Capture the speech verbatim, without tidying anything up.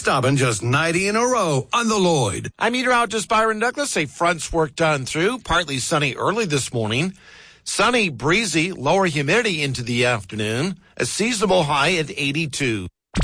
stopping just ninety in a row on the Lloyd. I'm meteorologist Byron Douglas. A front's work done through. Partly sunny early this morning. Sunny, breezy, lower humidity into the afternoon. A seasonable high at eighty-two.